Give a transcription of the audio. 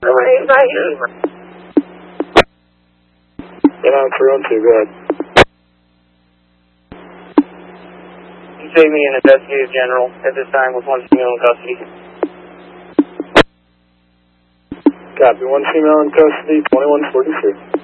Get on 312, go ahead. You take me an investigative general at this time with one female in custody. Copy, one female in custody, 2143.